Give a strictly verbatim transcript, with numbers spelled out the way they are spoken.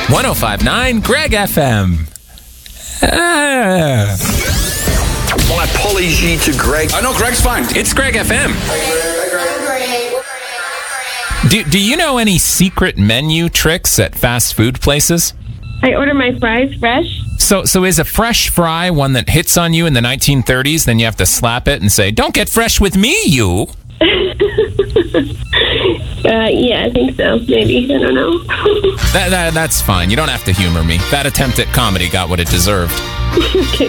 one oh five point nine Greg F M. Ah. My apology to Greg. I know Greg's fine. It's Greg F M. Do, do you know any secret menu tricks at fast food places? I order my fries fresh. So so is a fresh fry one that hits on you in the nineteen thirties, then you have to slap it and say, "Don't get fresh with me, you." uh, yeah, I think so. Maybe. I don't know. that, that That's fine. You don't have to humor me. That attempt at comedy got what it deserved. Okay.